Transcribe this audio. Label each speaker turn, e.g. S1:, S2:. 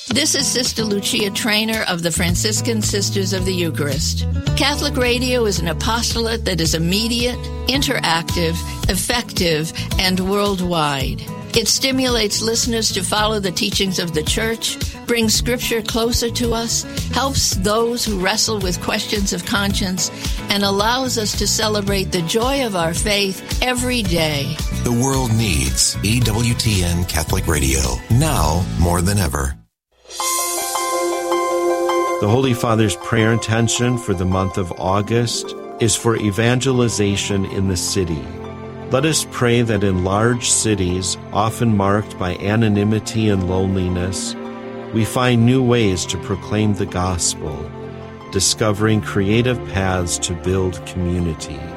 S1: This is Sister Lucia Trainer of the Franciscan Sisters of the Eucharist. Catholic radio is an apostolate that is immediate, interactive, effective, and worldwide. It stimulates listeners to follow the teachings of the Church, brings Scripture closer to us, helps those who wrestle with questions of conscience, and allows us to celebrate the joy of our faith every day.
S2: The world needs EWTN Catholic Radio, now more than ever.
S3: The Holy Father's prayer intention for the month of August is for evangelization in the city. Let us pray that in large cities, often marked by anonymity and loneliness, we find new ways to proclaim the gospel, discovering creative paths to build community.